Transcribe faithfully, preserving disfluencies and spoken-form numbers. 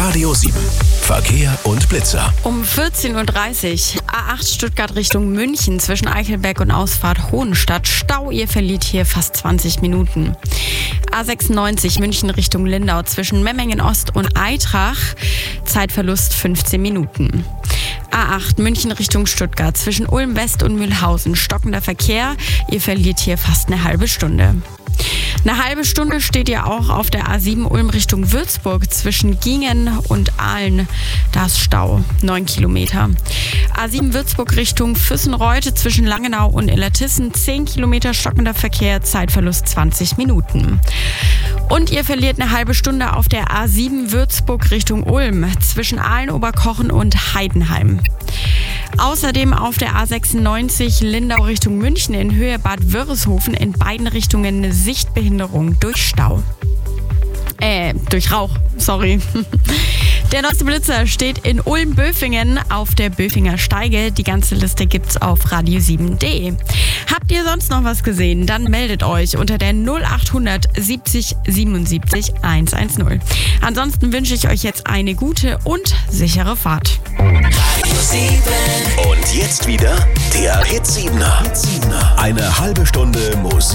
Radio sieben. Verkehr und Blitzer. Um vierzehn Uhr dreißig, A acht Stuttgart Richtung München zwischen Eichelberg und Ausfahrt Hohenstadt. Stau, ihr verliert hier fast zwanzig Minuten. A sechsundneunzig München Richtung Lindau zwischen Memmingen Ost und Aitrach. Zeitverlust fünfzehn Minuten. A acht München Richtung Stuttgart zwischen Ulm West und Mühlhausen. Stockender Verkehr, ihr verliert hier fast eine halbe Stunde. Eine halbe Stunde steht ihr auch auf der A sieben Ulm Richtung Würzburg zwischen Gingen und Aalen. Da ist Stau, neun Kilometer. A sieben Würzburg Richtung Füssenreuth zwischen Langenau und Illertissen, zehn Kilometer stockender Verkehr, Zeitverlust zwanzig Minuten. Und ihr verliert eine halbe Stunde auf der A sieben Würzburg Richtung Ulm zwischen Aalen, Oberkochen und Heidenheim. Außerdem auf der A sechsundneunzig Lindau Richtung München in Höhe Bad Wörishofen in beiden Richtungen eine Sichtbehinderung durch Stau. Äh, durch Rauch, sorry. Der neueste Blitzer steht in Ulm-Böfingen auf der Böfinger Steige. Die ganze Liste gibt's auf radio sieben punkt de. Habt ihr sonst noch was gesehen? Dann meldet euch unter der null achthundert siebzig siebenundsiebzig hundertzehn. Ansonsten wünsche ich euch jetzt eine gute und sichere Fahrt. Radio sieben. Und jetzt wieder der Hit siebener. Eine halbe Stunde Musik